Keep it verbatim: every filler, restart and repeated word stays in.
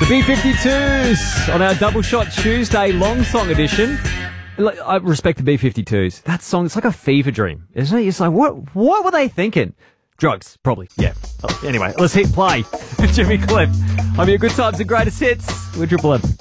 The B fifty-twos on our Double Shot Tuesday long song edition. Like, I respect the B fifty-twos. That song, it's like a fever dream, isn't it? It's like, what what were they thinking? Drugs, probably, yeah. Oh, anyway, let's hit play. Jimmy Cliff. I'm your good times and greatest hits with Triple M.